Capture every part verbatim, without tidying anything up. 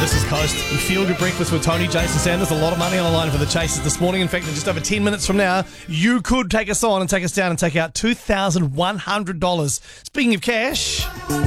This is Coast. You feel good breakfast with Tony, Jason Sanders. A lot of money on the line for the Chasers this morning. In fact, in just over ten minutes from now, you could take us on and take us down and take out two thousand one hundred dollars. Speaking of cash,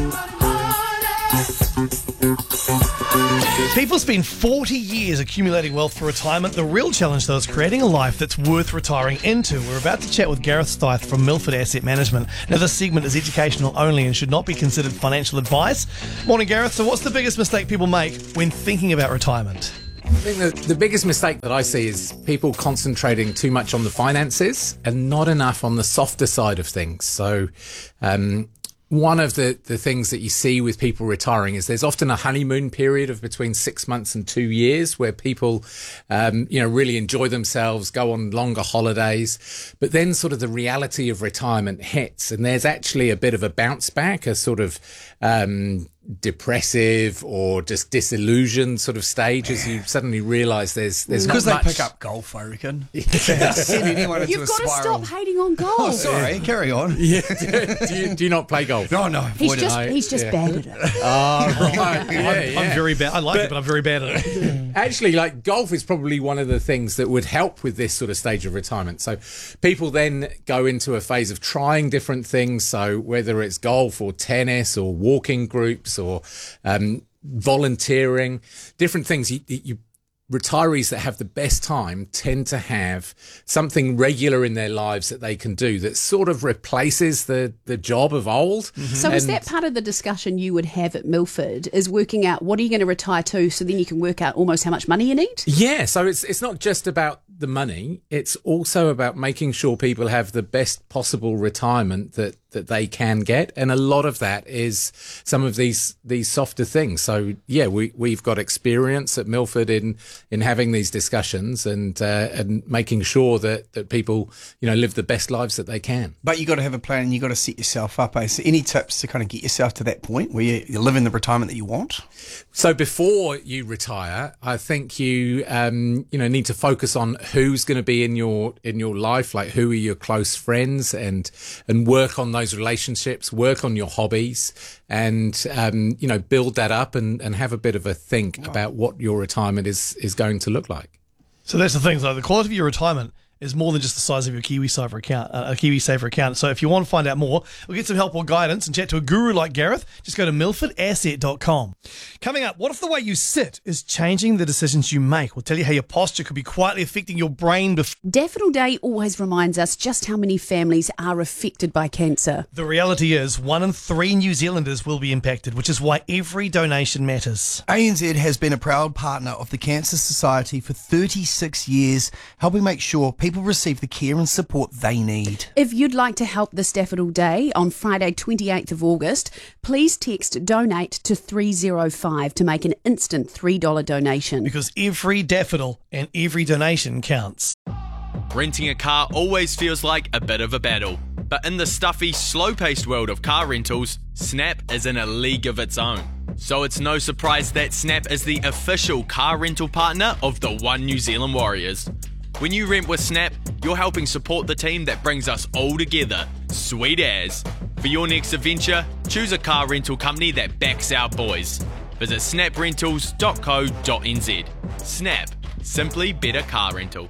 people spend forty years accumulating wealth for retirement. The real challenge, though, is creating a life that's worth retiring into. We're about to chat with Gareth Styth from Milford Asset Management. Now, this segment is educational only and should not be considered financial advice. Morning, Gareth. So what's the biggest mistake people make when thinking about retirement? I think the, the biggest mistake that I see is people concentrating too much on the finances and not enough on the softer side of things. So, um, One of the, the things that you see with people retiring is there's often a honeymoon period of between six months and two years where people, um, you know, really enjoy themselves, go on longer holidays. But then sort of the reality of retirement hits, and there's actually a bit of a bounce back, a sort of um, depressive or just disillusioned sort of stage as you suddenly realise there's there's not much. Because they pick up golf, I reckon. Send anyone into You've a got to spiral. stop hating on golf. Oh, sorry. Carry on. Yeah. do, you, do you not play golf? No, no. He's just, I- he's just yeah. bad at it. Oh, right. Yeah, I'm, yeah. I'm very bad. I like But- it, but I'm very bad at it. Actually, like golf is probably one of the things that would help with this sort of stage of retirement. So people then go into a phase of trying different things. So whether it's golf or tennis or walking groups or um, volunteering, different things. You, you Retirees that have the best time tend to have something regular in their lives that they can do that sort of replaces the, the job of old. Mm-hmm. So is And- that part of the discussion you would have at Milford, is working out what are you going to retire to, so then you can work out almost how much money you need? Yeah, so it's it's not just about the money, it's also about making sure people have the best possible retirement that that they can get, and a lot of that is some of these these softer things. So yeah, we we've got experience at Milford in in having these discussions and uh, and making sure that that people, you know, live the best lives that they can. But you got to have a plan and you got to set yourself up. Eh? So any tips to kind of get yourself to that point where you, you live in the retirement that you want? So before you retire, I think you um, you know need to focus on who's going to be in your in your life, like who are your close friends, and and work on those relationships, work on your hobbies, and um, you know build that up and, and have a bit of a think wow. about what your retirement is is going to look like. So that's the thing. So the quality of your retirement is more than just the size of your KiwiSaver account, uh, a KiwiSaver account. So if you want to find out more, or get some help or guidance and chat to a guru like Gareth, just go to milford asset dot com. Coming up, what if the way you sit is changing the decisions you make? We'll tell you how your posture could be quietly affecting your brain before. Daffodil Day always reminds us just how many families are affected by cancer. The reality is one in three New Zealanders will be impacted, which is why every donation matters. A N Z has been a proud partner of the Cancer Society for thirty-six years, helping make sure people receive the care and support they need. If you'd like to help this Daffodil Day on Friday twenty-eighth of August, please text donate to three oh five to make an instant three dollars donation. Because every daffodil and every donation counts. Renting a car always feels like a bit of a battle. But in the stuffy, slow-paced world of car rentals, Snap is in a league of its own. So it's no surprise that Snap is the official car rental partner of the One New Zealand Warriors. When you rent with Snap, you're helping support the team that brings us all together. Sweet as. For your next adventure, choose a car rental company that backs our boys. Visit snap rentals dot co dot n z. Snap. Simply better car rental.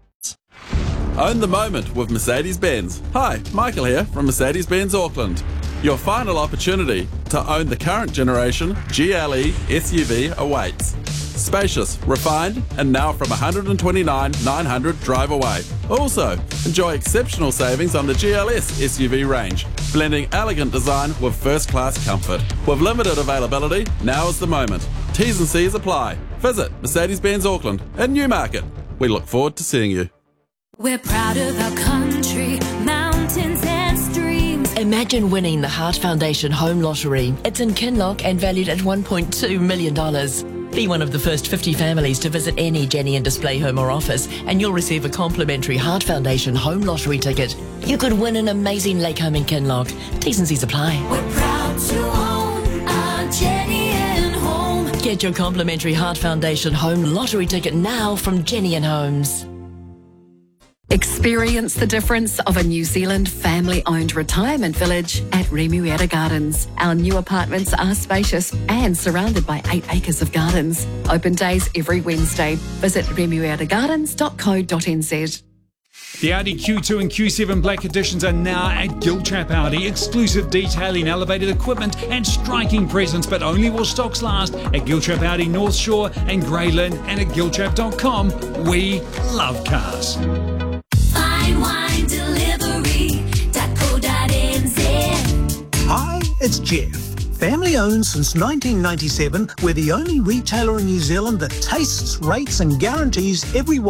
Own the moment with Mercedes-Benz. Hi, Michael here from Mercedes-Benz Auckland. Your final opportunity to own the current generation G L E S U V awaits. Spacious, refined, and now from one hundred twenty-nine thousand nine hundred drive away. Also, enjoy exceptional savings on the G L S S U V range, blending elegant design with first-class comfort. With limited availability, now is the moment. T's and C's apply. Visit Mercedes-Benz Auckland in Newmarket. We look forward to seeing you. We're proud of our country, mountains and streams. Imagine winning the Heart Foundation Home Lottery. It's in Kinloch and valued at one point two million dollars. Be one of the first fifty families to visit any Jenny and Display home or office, and you'll receive a complimentary Heart Foundation Home Lottery ticket. You could win an amazing lake home in Kinloch. T's and C's apply. We're proud to own our Jenny and Home. Get your complimentary Heart Foundation Home Lottery ticket now from Jenny and Homes. Experience the difference of a New Zealand family-owned retirement village at Remuera Gardens. Our new apartments are spacious and surrounded by eight acres of gardens. Open days every Wednesday. Visit remuera gardens dot co dot n z. The Audi Q two and Q seven Black Editions are now at Giltrap Audi. Exclusive detailing, elevated equipment and striking presence, but only while stocks last at Giltrap Audi North Shore and Greyland and at giltrap dot com. We love cars. Fine wine delivery dot co dot n z. Hi, it's Jeff. Family owned since nineteen ninety-seven, we're the only retailer in New Zealand that tastes, rates and guarantees every